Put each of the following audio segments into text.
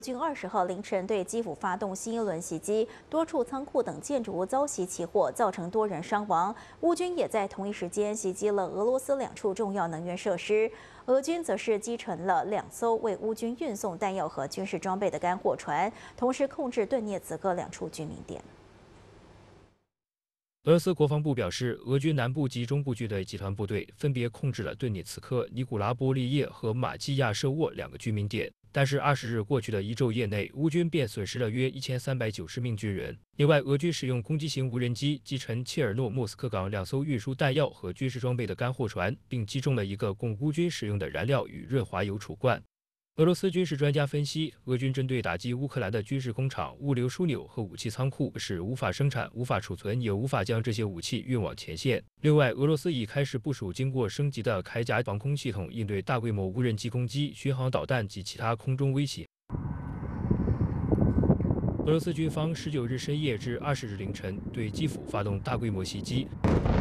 军20号凌晨对基辅发动新一轮袭击，多处仓库等建筑物遭袭起火，造成多人伤亡。乌军也在同一时间袭击了俄罗斯2处重要能源设施。俄军则是击沉了2艘为乌军运送弹药和军事装备的干货船，同时控制顿涅茨克2处居民点。 俄罗斯国防部表示，俄军南部及中部军队集团部队分别控制了顿涅茨克、尼古拉波利叶和马基亚舍沃2个居民点。但是20日过去的一昼夜内，乌军便损失了约1390名军人。另外，俄军使用攻击型无人机击沉切尔诺莫斯克港2艘运输弹药和军事装备的干货船，并击中了一个供乌军使用的燃料与润滑油储罐。 俄罗斯军事专家分析，俄军针对打击乌克兰的军事工厂、物流枢纽和武器仓库，是无法生产、无法储存，也无法将这些武器运往前线。另外，俄罗斯已开始部署经过升级的铠甲防空系统，应对大规模无人机攻击、巡航导弹及其他空中威胁。俄罗斯军方19日深夜至20日凌晨对基辅发动大规模袭击。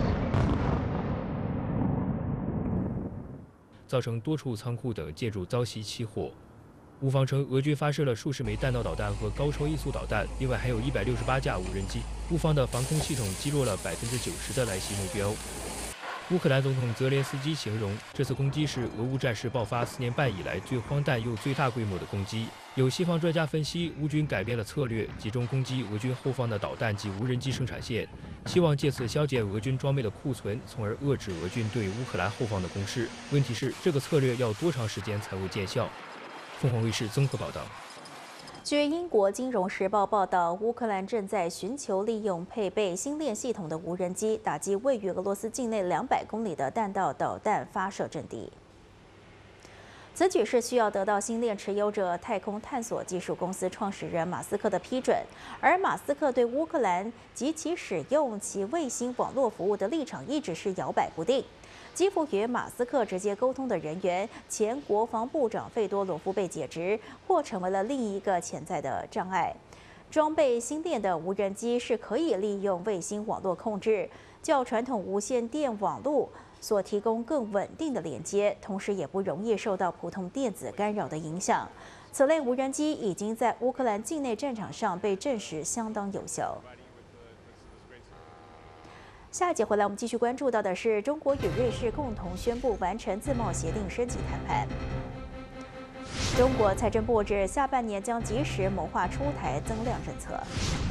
造成多处仓库等建筑遭袭起火。乌方称，俄军发射了数十枚弹道导弹和高超音速导弹，另外还有168架无人机。乌方的防空系统击落了90%的来袭目标。乌克兰总统泽连斯基形容，这次攻击是俄乌战事爆发4年半以来最荒诞又最大规模的攻击。有西方专家分析，乌军改变了策略，集中攻击俄军后方的导弹及无人机生产线，希望借此消减俄军装备的库存，从而遏制俄军对乌克兰后方的攻势。问题是，这个策略要多长时间才会见效？凤凰卫视综合报道。 据英国《金融时报》报道，乌克兰正在寻求利用配备星链系统的无人机打击位于俄罗斯境内200公里的弹道导弹发射阵地。此举是需要得到星链持有者太空探索技术公司创始人马斯克的批准，而马斯克对乌克兰及其使用其卫星网络服务的立场一直是摇摆不定。 基辅与马斯克直接沟通的人员，前国防部长费多罗夫被解职，或成为了另一个潜在的障碍。装备星链的无人机是可以利用卫星网络控制，较传统无线电网络所提供更稳定的连接，同时也不容易受到普通电子干扰的影响。此类无人机已经在乌克兰境内战场上被证实相当有效。 下一节回来，我们继续关注到的是中国与瑞士共同宣布完成自贸协定升级谈判。中国财政部指下半年将及时谋划出台增量政策。